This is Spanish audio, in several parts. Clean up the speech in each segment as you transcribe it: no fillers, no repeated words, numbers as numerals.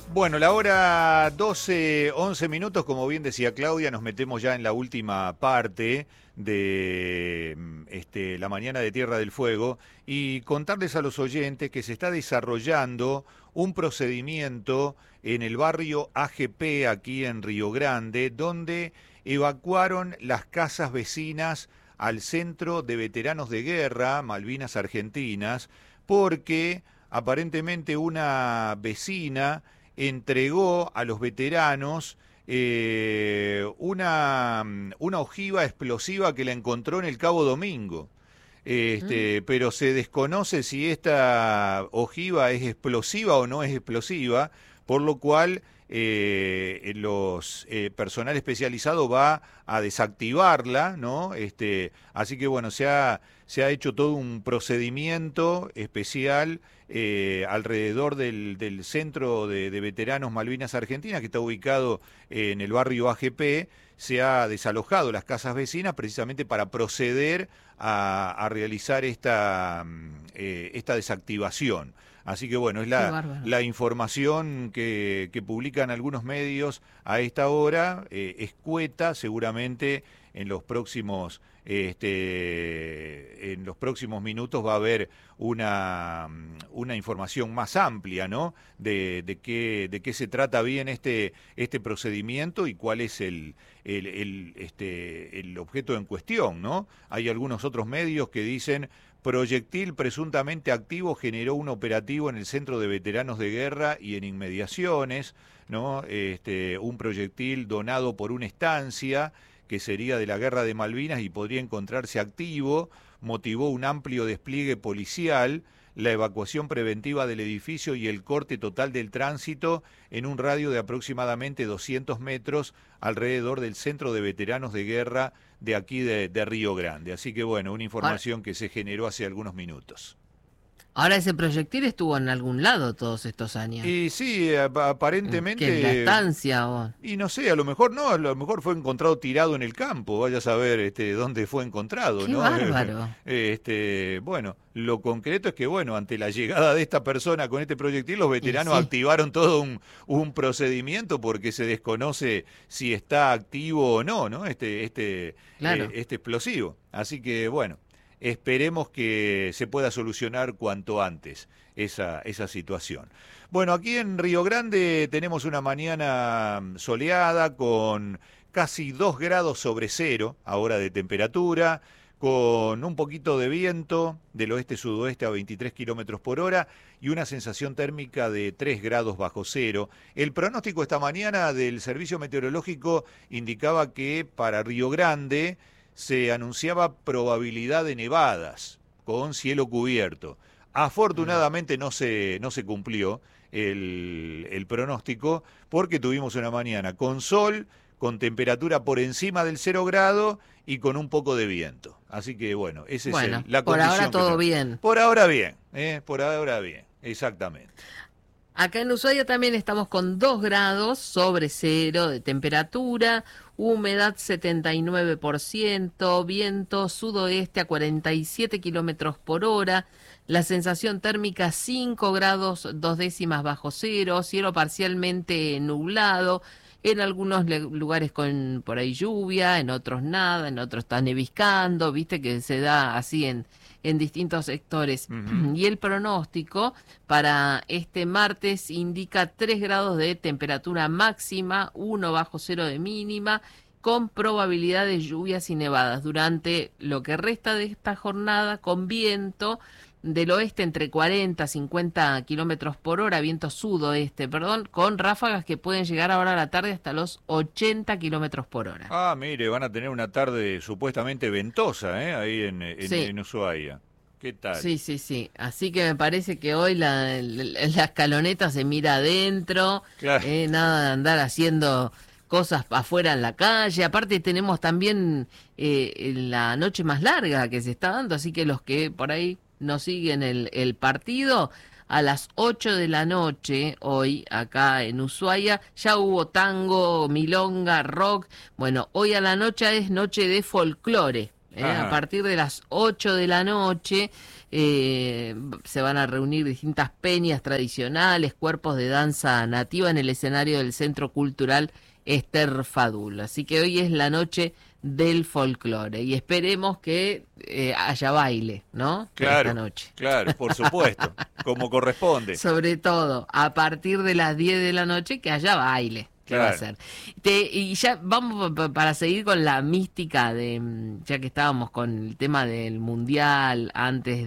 Bueno, la hora 12, 11 minutos, como bien decía Claudia, nos metemos ya en la última parte de la mañana de Tierra del Fuego y contarles a los oyentes que se está desarrollando un procedimiento en el barrio AGP aquí en Río Grande, donde evacuaron las casas vecinas al Centro de Veteranos de Guerra, Malvinas Argentinas, porque aparentemente una vecina entregó a los veteranos una ojiva explosiva que la encontró en el Cabo Domingo. Pero se desconoce si esta ojiva es explosiva o no es explosiva, por lo cual los personal especializado va a desactivarla, ¿no? Así que bueno, se ha hecho todo un procedimiento especial alrededor del Centro de Veteranos Malvinas Argentinas, que está ubicado en el barrio AGP. Se ha desalojado las casas vecinas precisamente para proceder a realizar esta desactivación. Así que bueno, es la información que publican algunos medios a esta hora, escueta seguramente en los próximos minutos va a haber una información más amplia, ¿no? De qué se trata bien este procedimiento y cuál es el objeto en cuestión, ¿no? Hay algunos otros medios que dicen: proyectil presuntamente activo generó un operativo en el Centro de Veteranos de Guerra y en inmediaciones, ¿no? Un proyectil donado por una estancia que sería de la Guerra de Malvinas y podría encontrarse activo, motivó un amplio despliegue policial, la evacuación preventiva del edificio y el corte total del tránsito en un radio de aproximadamente 200 metros alrededor del Centro de Veteranos de Guerra de aquí de Río Grande. Así que bueno, una información que se generó hace algunos minutos. Ahora, ese proyectil estuvo en algún lado todos estos años. Y sí, aparentemente... ¿Que en la estancia o...? Y no sé, a lo mejor no, a lo mejor fue encontrado tirado en el campo, vaya a saber dónde fue encontrado, ¡Qué ¿no? bárbaro! Bueno, lo concreto es que, bueno, ante la llegada de esta persona con este proyectil, los veteranos activaron todo un procedimiento porque se desconoce si está activo o no, ¿no? Este explosivo. Así que, bueno, esperemos que se pueda solucionar cuanto antes esa situación. Bueno, aquí en Río Grande tenemos una mañana soleada con casi 2 grados sobre cero ahora de temperatura, con un poquito de viento del oeste-sudoeste a 23 kilómetros por hora y una sensación térmica de 3 grados bajo cero. El pronóstico esta mañana del Servicio Meteorológico indicaba que para Río Grande se anunciaba probabilidad de nevadas con cielo cubierto. Afortunadamente no se cumplió el pronóstico porque tuvimos una mañana con sol, con temperatura por encima del 0 grado y con un poco de viento. Así que bueno, esa es la condición. Por ahora todo bien. Por ahora bien, exactamente. Acá en Ushuaia también estamos con 2 grados sobre cero de temperatura, humedad 79%, viento sudoeste a 47 kilómetros por hora, la sensación térmica 5 grados 2 décimas bajo cero, cielo parcialmente nublado, en algunos lugares con por ahí lluvia, en otros nada, en otros está neviscando, viste que se da así en distintos sectores. Uh-huh. Y el pronóstico para este martes indica 3 grados de temperatura máxima, 1 bajo cero de mínima, con probabilidad de lluvias y nevadas durante lo que resta de esta jornada, con viento del oeste entre 40 a 50 kilómetros por hora, viento sudoeste, con ráfagas que pueden llegar ahora a la tarde hasta los 80 kilómetros por hora. Ah, mire, van a tener una tarde supuestamente ventosa, ahí en Ushuaia. ¿Qué tal? Sí. Así que me parece que hoy la escaloneta se mira adentro, claro. Nada de andar haciendo cosas afuera en la calle. Aparte tenemos también la noche más larga que se está dando, así que los que por ahí nos siguen el partido, a las 8 de la noche, hoy acá en Ushuaia, ya hubo tango, milonga, rock. Bueno, hoy a la noche es noche de folclore. A partir de las 8 de la noche Se van a reunir distintas peñas tradicionales, cuerpos de danza nativa en el escenario del Centro Cultural Ester Fadul. Así que hoy es la noche del folclore y esperemos que haya baile, ¿no? Claro, esta noche. claro, por supuesto, como corresponde. Sobre todo a partir de las 10 de la noche que haya baile. ¿Qué va a ser? Y ya vamos para seguir con la mística ya que estábamos con el tema del mundial antes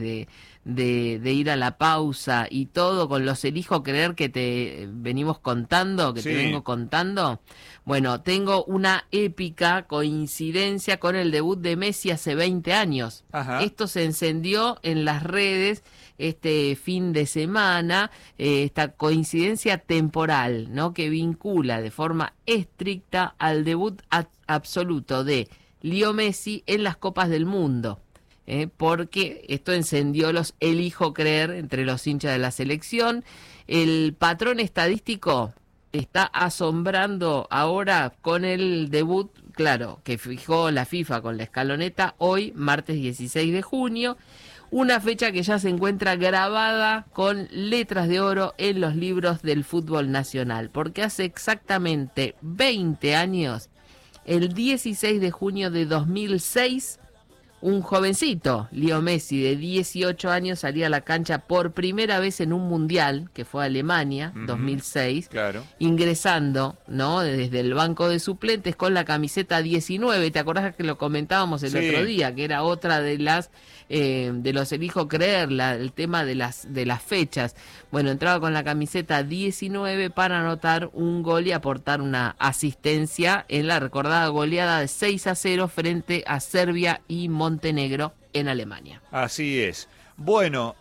de ir a la pausa y todo con los elijo creer que te venimos contando, que te vengo contando. Bueno, tengo una épica coincidencia con el debut de Messi hace 20 años. Ajá. Esto se encendió en las redes este fin de semana, esta coincidencia temporal, ¿no? Que vincula de forma estricta al debut absoluto de Leo Messi en las Copas del Mundo. Porque esto encendió los elijo creer entre los hinchas de la selección. El patrón estadístico está asombrando ahora con el debut, claro, que fijó la FIFA con la escaloneta hoy, martes 16 de junio, una fecha que ya se encuentra grabada con letras de oro en los libros del fútbol nacional, porque hace exactamente 20 años, el 16 de junio de 2006, un jovencito, Leo Messi, de 18 años, salía a la cancha por primera vez en un mundial, que fue Alemania, 2006, claro. ingresando, ¿no? Desde el banco de suplentes con la camiseta 19. ¿Te acordás que lo comentábamos el otro día? Que era otra de las de los elijo creer, el tema de las fechas. Bueno, entraba con la camiseta 19 para anotar un gol y aportar una asistencia en la recordada goleada de 6-0 frente a Serbia y Montenegro en Alemania. Así es. Bueno,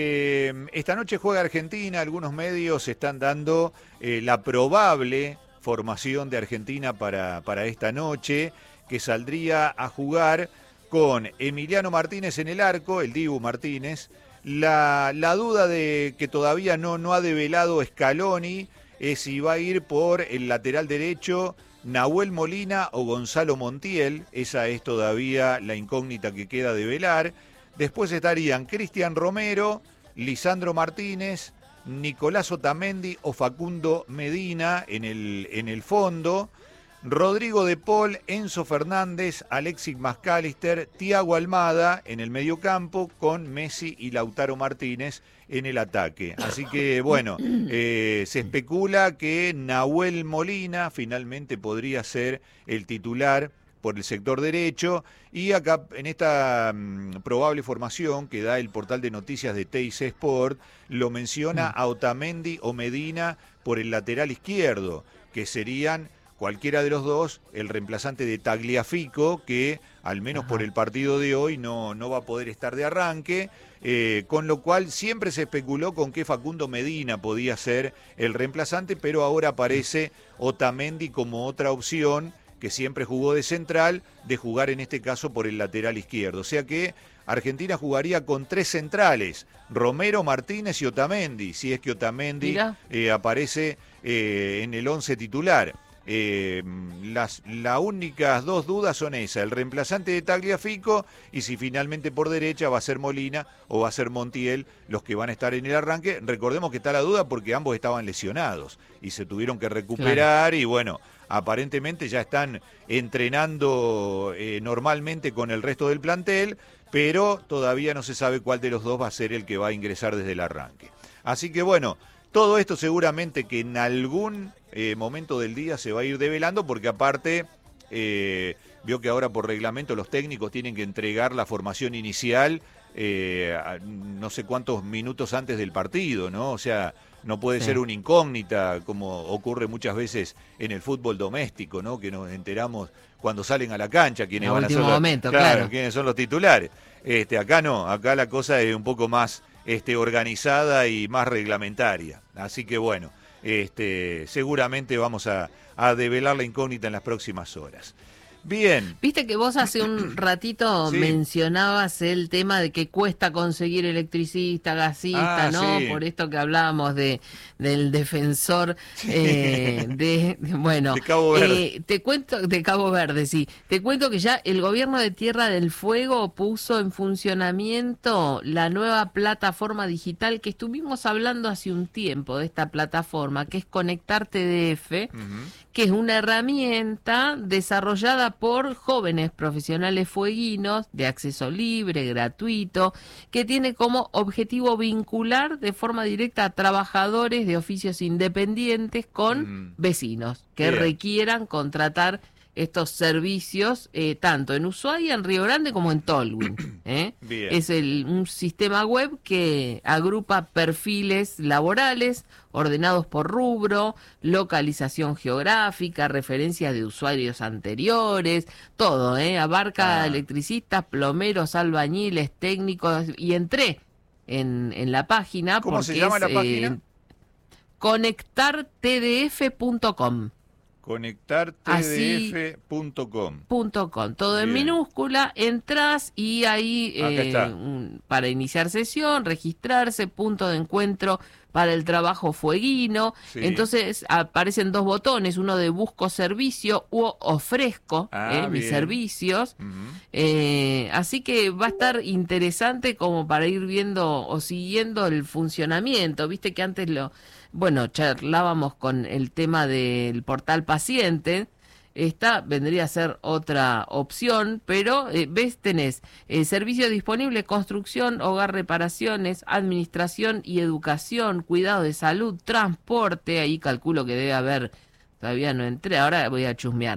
esta noche juega Argentina. Algunos medios están dando la probable formación de Argentina para esta noche, que saldría a jugar con Emiliano Martínez en el arco, el Dibu Martínez. La duda de que todavía no ha develado Scaloni es si va a ir por el lateral derecho Nahuel Molina o Gonzalo Montiel. Esa es todavía la incógnita que queda de velar. Después estarían Cristian Romero, Lisandro Martínez, Nicolás Otamendi o Facundo Medina en el fondo. Rodrigo de Paul, Enzo Fernández, Alexis McAllister, Thiago Almada en el mediocampo con Messi y Lautaro Martínez en el ataque. Así que bueno, se especula que Nahuel Molina finalmente podría ser el titular por el sector derecho, y acá en esta probable formación que da el portal de noticias de TIC Sport lo menciona a Otamendi o Medina por el lateral izquierdo, que serían cualquiera de los dos el reemplazante de Tagliafico, que al menos por el partido de hoy no va a poder estar de arranque, con lo cual siempre se especuló con que Facundo Medina podía ser el reemplazante, pero ahora aparece Otamendi como otra opción, que siempre jugó de central, de jugar en este caso por el lateral izquierdo. O sea que Argentina jugaría con 3 centrales, Romero, Martínez y Otamendi, si es que Otamendi aparece en el 11 titular. Las únicas 2 dudas son esas, el reemplazante de Tagliafico y si finalmente por derecha va a ser Molina o va a ser Montiel los que van a estar en el arranque. Recordemos que está la duda porque ambos estaban lesionados y se tuvieron que recuperar, y bueno, aparentemente ya están entrenando normalmente con el resto del plantel, pero todavía no se sabe cuál de los dos va a ser el que va a ingresar desde el arranque. Así que bueno, todo esto seguramente que en algún momento del día se va a ir develando, porque aparte vio que ahora por reglamento los técnicos tienen que entregar la formación inicial no sé cuántos minutos antes del partido, ¿no? O sea, no puede ser una incógnita como ocurre muchas veces en el fútbol doméstico, ¿no? Que nos enteramos cuando salen a la cancha quiénes van a ser claro, quiénes son los titulares. Acá no, acá la cosa es un poco más organizada y más reglamentaria. Así que bueno, seguramente vamos a develar la incógnita en las próximas horas. Bien. Viste que vos hace un ratito Sí. mencionabas el tema de que cuesta conseguir electricista, gasista, ¿no? Sí. Por esto que hablábamos del defensor bueno, De Cabo Verde. te cuento, de Cabo Verde, sí. Te cuento que ya el gobierno de Tierra del Fuego puso en funcionamiento la nueva plataforma digital que estuvimos hablando hace un tiempo de esta plataforma, que es Conectar TDF, Ujú. que es una herramienta desarrollada por jóvenes profesionales fueguinos de acceso libre, gratuito, que tiene como objetivo vincular de forma directa a trabajadores de oficios independientes con Ujú. vecinos que Bien. requieran contratar estos servicios tanto en Ushuaia, en Río Grande, como en Tolwyn. Bien. Es un sistema web que agrupa perfiles laborales ordenados por rubro, localización geográfica, referencias de usuarios anteriores, todo, abarca Ah. electricistas, plomeros, albañiles, técnicos, y entré en la página ¿Cómo se porque llama es la página? conectartdf.com. Así Conectartdf.com. .com, todo en Bien. minúscula, entras y ahí Acá está. para iniciar sesión, registrarse, punto de encuentro para el trabajo fueguino. Sí. Entonces aparecen dos botones, uno de busco servicio u ofrezco mis Bien. servicios. Ujú. Así que va a estar interesante como para ir viendo o siguiendo el funcionamiento. Viste que antes charlábamos con el tema del portal paciente. Esta vendría a ser otra opción, pero tenés servicio disponible, construcción, hogar, reparaciones, administración y educación, cuidado de salud, transporte, ahí calculo que debe haber, todavía no entré, ahora voy a chusmear,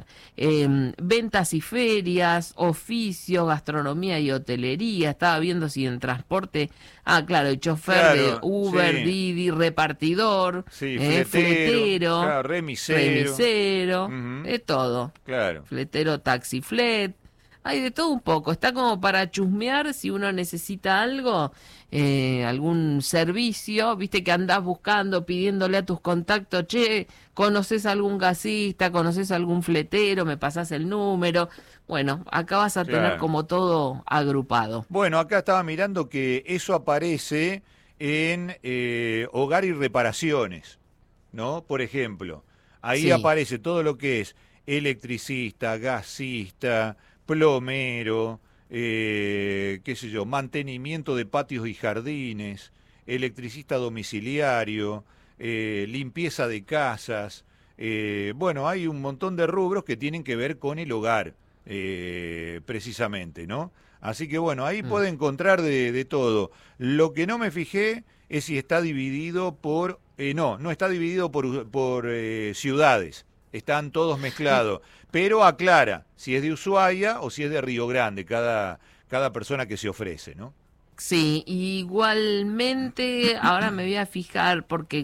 ventas y ferias, oficio, gastronomía y hotelería, estaba viendo si en transporte, claro, el chofer de Claro, Uber, sí. Didi, repartidor, Sí, fletero, claro, remisero. remisero, Ujú. de todo. Claro. Fletero, taxi, flet. Hay de todo un poco. Está como para chusmear si uno necesita algo, algún servicio. Viste que andás buscando, pidiéndole a tus contactos, che, ¿conoces algún gasista? ¿Conoces algún fletero? ¿Me pasás el número? Bueno, acá vas a tener Claro. como todo agrupado. Bueno, acá estaba mirando que eso aparece en hogar y reparaciones, ¿no? Por ejemplo, ahí Sí, aparece todo lo que es electricista, gasista, plomero, qué sé yo, mantenimiento de patios y jardines, electricista domiciliario, limpieza de casas. Bueno, hay un montón de rubros que tienen que ver con el hogar, precisamente, ¿no? Así que bueno, ahí mm, puede encontrar de todo. Lo que no me fijé es si está dividido por... no está dividido por ciudades. Están todos mezclados. Pero aclara si es de Ushuaia o si es de Río Grande, cada persona que se ofrece, ¿no? sí, igualmente, ahora me voy a fijar porque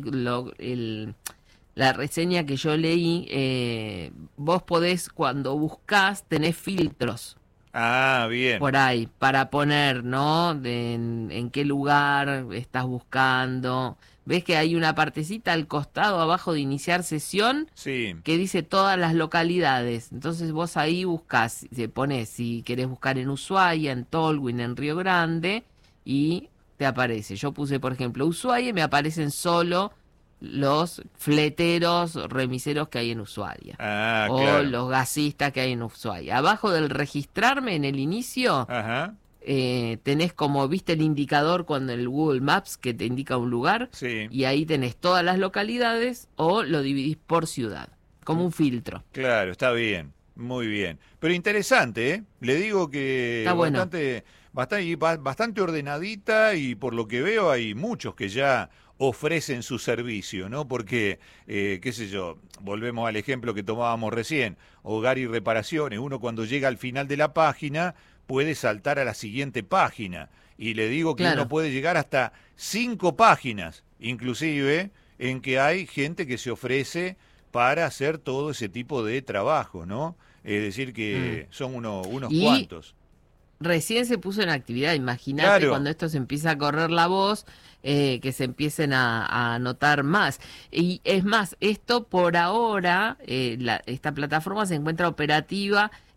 la reseña que yo leí, vos podés, cuando buscás, tenés filtros Ah, bien. por ahí para poner, ¿no? En qué lugar estás buscando. Ves que hay una partecita al costado, abajo de iniciar sesión, Sí. que dice todas las localidades. Entonces vos ahí buscas, se pones si querés buscar en Ushuaia, en Tolwyn, en Río Grande, y te aparece. Yo puse, por ejemplo, Ushuaia y me aparecen solo los fleteros, remiseros que hay en Ushuaia. Ah, O claro. los gasistas que hay en Ushuaia. Abajo del registrarme en el inicio, Ajá. tenés como, viste el indicador cuando el Google Maps que te indica un lugar, Sí. y ahí tenés todas las localidades o lo dividís por ciudad, como un filtro. Claro, está bien, muy bien. Pero interesante, ¿eh? Le digo que Está bueno. bastante ordenadita y por lo que veo hay muchos que ya ofrecen su servicio, ¿no? Porque, qué sé yo, volvemos al ejemplo que tomábamos recién, hogar y reparaciones. Uno cuando llega al final de la página puede saltar a la siguiente página. Y le digo que uno Claro. puede llegar hasta 5 páginas, inclusive, en que hay gente que se ofrece para hacer todo ese tipo de trabajo, ¿no? Es decir, Mm. que son unos Y cuantos. recién se puso en actividad, imagínate Claro, cuando esto se empieza a correr la voz, que se empiecen a notar más. Y es más, esto por ahora, esta plataforma se encuentra operativa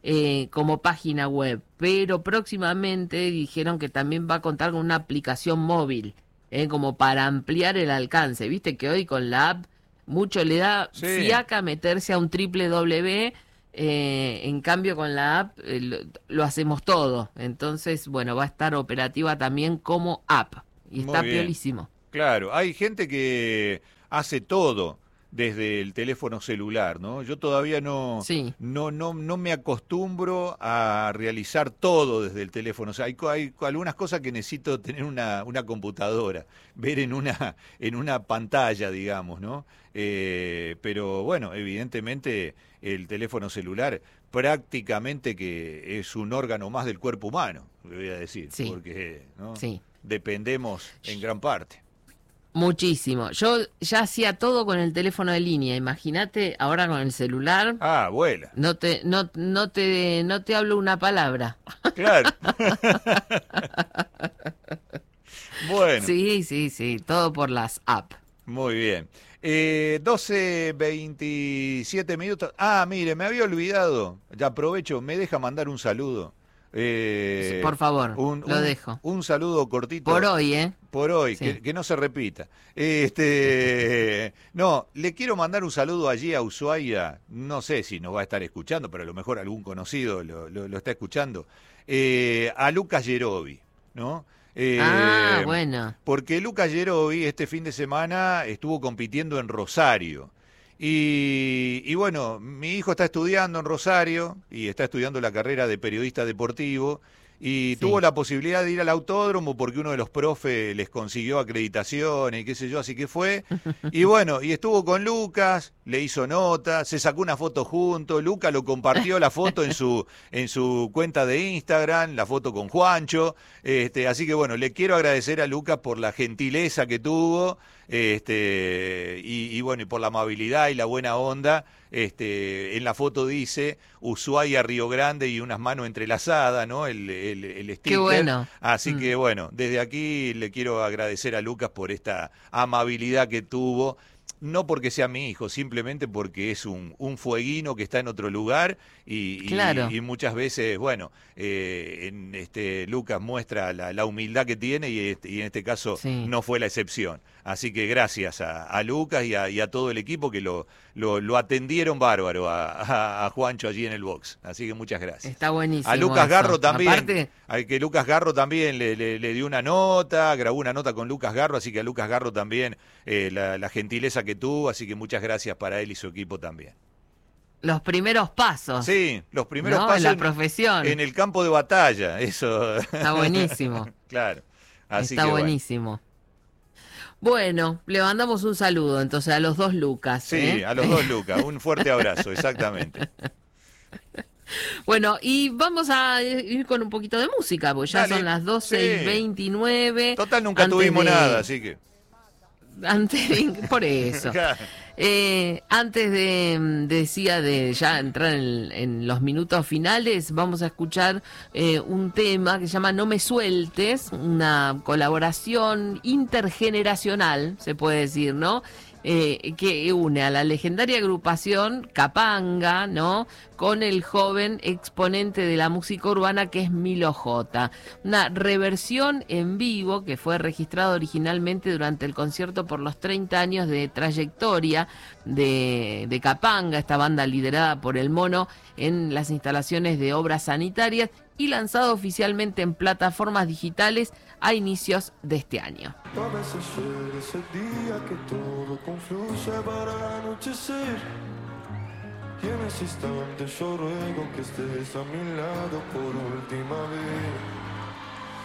como página web, pero próximamente dijeron que también va a contar con una aplicación móvil, como para ampliar el alcance. Viste que hoy con la app mucho le da fiaca meterse a un www, en cambio con la app lo hacemos todo. Entonces, bueno, va a estar operativa también como app y está piolísimo. Claro, hay gente que hace todo desde el teléfono celular, ¿no? Yo todavía no me acostumbro a realizar todo desde el teléfono. O sea, hay algunas cosas que necesito tener una computadora, ver en una pantalla, digamos, ¿no? Pero bueno, evidentemente el teléfono celular prácticamente que es un órgano más del cuerpo humano, le voy a decir, porque ¿no? Dependemos en gran parte. Muchísimo. Yo ya hacía todo con el teléfono de línea. Imagínate ahora con el celular. Ah, abuela. No te hablo una palabra. Claro. Bueno. Sí. Todo por las apps. Muy bien. 12:27 minutos. Ah, mire, me había olvidado. Ya aprovecho, me deja mandar un saludo. Por favor, lo dejo. Un saludo cortito. Por hoy, Por hoy, que no se repita. No, le quiero mandar un saludo allí a Ushuaia. No sé si nos va a estar escuchando, pero a lo mejor algún conocido lo está escuchando. A Lucas Yerovi, ¿no? Bueno. Porque Lucas Yerovi este fin de semana estuvo compitiendo en Rosario. Y bueno, mi hijo está estudiando en Rosario y está estudiando la carrera de periodista deportivo y tuvo la posibilidad de ir al autódromo porque uno de los profes les consiguió acreditaciones y qué sé yo, así que fue. Y bueno, y estuvo con Lucas, le hizo nota, se sacó una foto juntos, Lucas lo compartió la foto en su cuenta de Instagram, la foto con Juancho, así que bueno, le quiero agradecer a Lucas por la gentileza que tuvo, y bueno, y por la amabilidad y la buena onda. En la foto dice Ushuaia, Río Grande y unas manos entrelazadas, ¿no? El sticker. Qué bueno. Así que bueno, desde aquí le quiero agradecer a Lucas por esta amabilidad que tuvo. No porque sea mi hijo, simplemente porque es un fueguino que está en otro lugar y muchas veces, bueno, Lucas muestra la humildad que tiene y en este caso no fue la excepción. Así que gracias a Lucas y a todo el equipo que lo atendieron bárbaro a Juancho allí en el box. Así que muchas gracias. Está buenísimo. A Lucas Garro también. Aparte, que Lucas Garro también le dio una nota, grabó una nota con Lucas Garro, así que a Lucas Garro también la gentileza que tuvo, así que muchas gracias para él y su equipo también. Los primeros pasos. Sí, los primeros pasos en la profesión. En el campo de batalla, eso. Está buenísimo. Claro. Así está que buenísimo. Bueno, le mandamos un saludo entonces a los dos Lucas. Sí, a los dos Lucas. Un fuerte abrazo, exactamente. Bueno, y vamos a ir con un poquito de música, porque ya son las 12:29. Total, nunca tuvimos nada, así que... Por eso. Antes de ya entrar en los minutos finales, vamos a escuchar un tema que se llama No me sueltes, una colaboración intergeneracional, se puede decir, ¿no? Que une a la legendaria agrupación Capanga, ¿no? Con el joven exponente de la música urbana que es Milo J. Una reversión en vivo que fue registrada originalmente durante el concierto por los 30 años de trayectoria de Capanga, esta banda liderada por el Mono en las instalaciones de Obras Sanitarias, y lanzado oficialmente en plataformas digitales a inicios de este año. Parece ser ese día que todo confluye para anochecer. Y en ese instante yo ruego que estés a mi lado por última vez.